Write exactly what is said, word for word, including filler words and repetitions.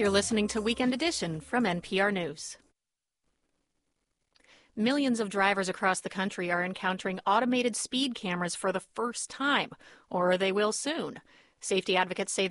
You're listening to Weekend Edition from N P R News. Millions of drivers across the country are encountering automated speed cameras for the first time, or they will soon. Safety advocates say